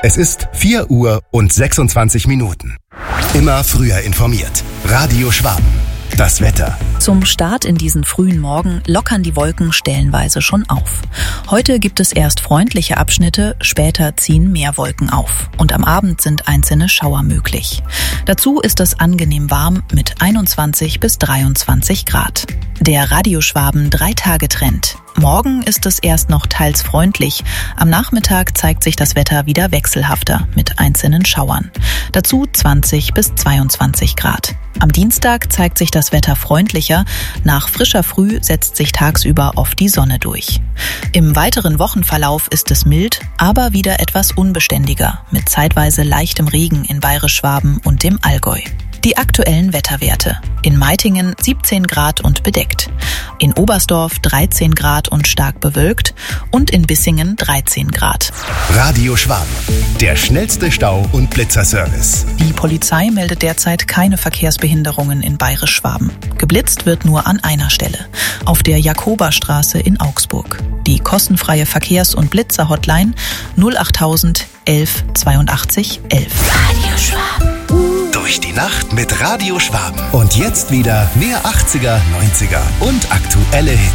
Es ist 4 Uhr und 26 Minuten. Immer früher informiert. Radio Schwaben. Das Wetter. Zum Start in diesen frühen Morgen lockern die Wolken stellenweise schon auf. Heute gibt es erst freundliche Abschnitte, später ziehen mehr Wolken auf. Und am Abend sind einzelne Schauer möglich. Dazu ist es angenehm warm mit 21 bis 23 Grad. Der Radio Schwaben 3-Tage-Trend. Morgen ist es erst noch teils freundlich. Am Nachmittag zeigt sich das Wetter wieder wechselhafter mit einzelnen Schauern. Dazu 20 bis 22 Grad. Am Dienstag zeigt sich das Wetter freundlicher. Nach frischer Früh setzt sich tagsüber oft die Sonne durch. Im weiteren Wochenverlauf ist es mild, aber wieder etwas unbeständiger mit zeitweise leichtem Regen in Bayerisch-Schwaben und dem Allgäu. Die aktuellen Wetterwerte. In Meitingen 17 Grad und bedeckt. In Oberstdorf 13 Grad und stark bewölkt. Und in Bissingen 13 Grad. Radio Schwaben. Der schnellste Stau- und Blitzerservice. Die Polizei meldet derzeit keine Verkehrsbehinderungen in Bayerisch-Schwaben. Geblitzt wird nur an einer Stelle. Auf der Jakoberstraße in Augsburg. Die kostenfreie Verkehrs- und Blitzer-Hotline 08000 11 82 11. Radio Schwaben. Durch die Nacht mit Radio Schwaben. Und jetzt wieder mehr 80er, 90er und aktuelle Hits.